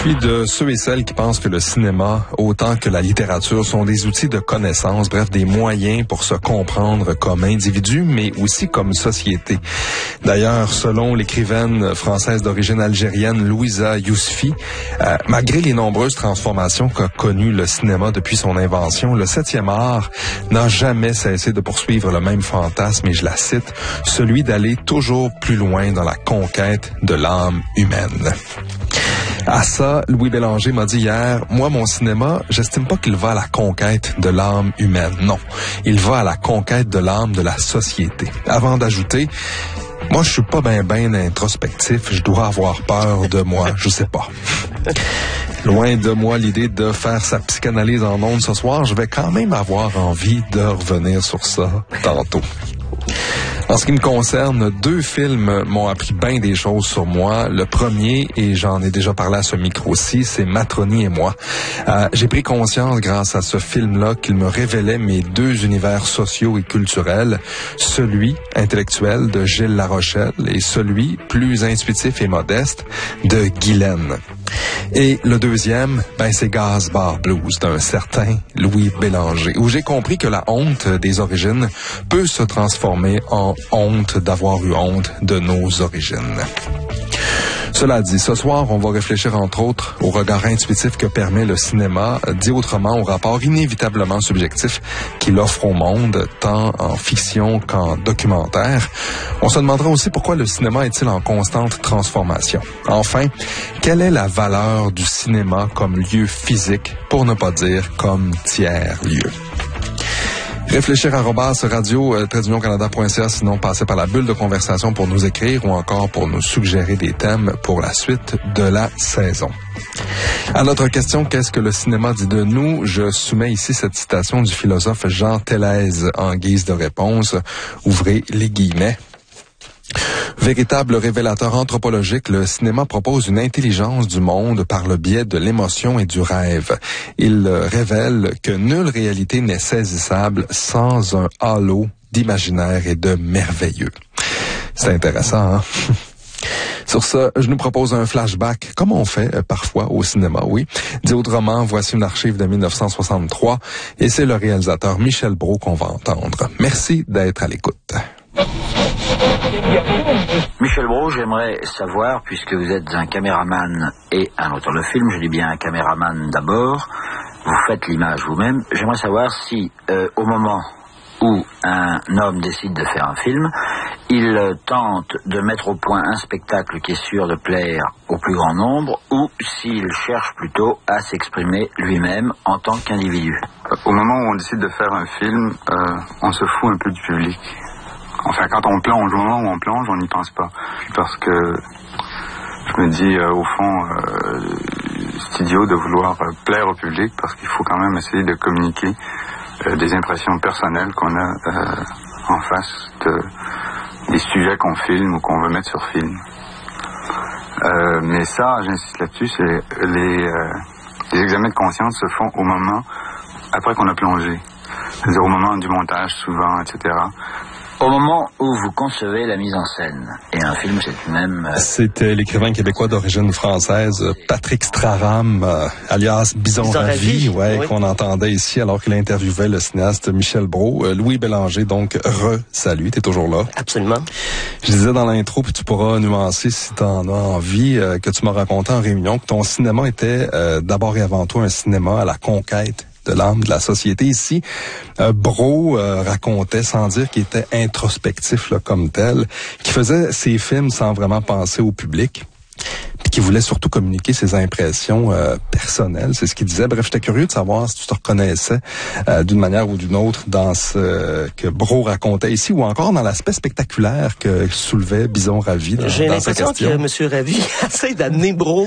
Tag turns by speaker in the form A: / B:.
A: suis de ceux et celles qui pensent que le cinéma, autant que la littérature, sont des outils de connaissance, bref, des moyens pour se comprendre comme individu, mais aussi comme société. D'ailleurs, selon l'écrivaine française d'origine algérienne Louisa Yousfi, malgré les nombreuses transformations qu'a connues le cinéma depuis son invention, le 7e art n'a jamais cessé de poursuivre le même fantasme, et je la cite, celui d'aller toujours plus loin dans la conquête de l'âme humaine. À ça, Louis Bélanger m'a dit hier, moi, mon cinéma, j'estime pas qu'il va à la conquête de l'âme humaine. Non, il va à la conquête de l'âme de la société. Avant d'ajouter, moi, je suis pas ben introspectif, je dois avoir peur de moi, je sais pas. Loin de moi l'idée de faire sa psychanalyse en ondes ce soir, je vais quand même avoir envie de revenir sur ça tantôt. En ce qui me concerne, 2 films m'ont appris bien des choses sur moi. Le premier, et j'en ai déjà parlé à ce micro-ci, c'est Matrony et moi. J'ai pris conscience grâce à ce film-là qu'il me révélait mes 2 univers sociaux et culturels, celui intellectuel de Gilles Larochelle et celui plus intuitif et modeste de Guylaine. Et le deuxième, c'est Gaz Bar Blues d'un certain Louis Bélanger, où j'ai compris que la honte des origines peut se transformer en honte d'avoir eu honte de nos origines. Cela dit, ce soir, on va réfléchir entre autres au regard intuitif que permet le cinéma, dit autrement au rapport inévitablement subjectif qu'il offre au monde, tant en fiction qu'en documentaire. On se demandera aussi pourquoi le cinéma est-il en constante transformation. Enfin, quelle est la valeur du cinéma comme lieu physique, pour ne pas dire comme tiers-lieu? Réfléchir @radio-canada.ca, sinon passez par la bulle de conversation pour nous écrire ou encore pour nous suggérer des thèmes pour la suite de la saison. À notre question, qu'est-ce que le cinéma dit de nous? Je soumets ici cette citation du philosophe Jean Tellez en guise de réponse. Ouvrez les guillemets. Véritable révélateur anthropologique, le cinéma propose une intelligence du monde par le biais de l'émotion et du rêve. Il révèle que nulle réalité n'est saisissable sans un halo d'imaginaire et de merveilleux. C'est intéressant, hein? Sur ça, je nous propose un flashback, comme on fait parfois au cinéma, oui. Dit autrement, voici une archive de 1963 et c'est le réalisateur Michel Brault qu'on va entendre. Merci d'être à l'écoute.
B: Michel Brault, j'aimerais savoir, puisque vous êtes un caméraman et un auteur de film, je dis bien un caméraman d'abord, vous faites l'image vous-même, j'aimerais savoir si au moment où un homme décide de faire un film, il tente de mettre au point un spectacle qui est sûr de plaire au plus grand nombre, ou s'il cherche plutôt à s'exprimer lui-même en tant qu'individu.
C: Au moment où on décide de faire un film, on se fout un peu du public. Enfin, quand on plonge, au moment où on plonge, on n'y pense pas. Parce que je me dis, au fond, c'est idiot de vouloir plaire au public, parce qu'il faut quand même essayer de communiquer des impressions personnelles qu'on a en face des sujets qu'on filme ou qu'on veut mettre sur film. Mais ça, j'insiste là-dessus, c'est les examens de conscience se font au moment après qu'on a plongé. C'est-à-dire au moment du montage, souvent, etc.
B: Au moment où vous concevez la mise en scène, et un film, c'est même...
A: C'était l'écrivain québécois d'origine française, Patrick Straham, alias Bison Ravi, oui. Qu'on entendait ici alors qu'il interviewait le cinéaste Michel Brault. Louis Bélanger, donc, salut, t'es toujours là?
D: Absolument.
A: Je disais dans l'intro, puis tu pourras nuancer si t'en as envie, que tu m'as raconté en réunion que ton cinéma était d'abord et avant tout un cinéma à la conquête de l'âme de la société. Ici, Brault racontait, sans dire qu'il était introspectif là, comme tel, qu'il faisait ses films sans vraiment penser au public, puis qu'il voulait surtout communiquer ses impressions personnelles. C'est ce qu'il disait. Bref, j'étais curieux de savoir si tu te reconnaissais d'une manière ou d'une autre dans ce que Brault racontait ici, ou encore dans l'aspect spectaculaire que soulevait Bison Ravi dans
D: J'ai
A: sa question.
D: l'impression que M. Ravi essaie d'amener Brault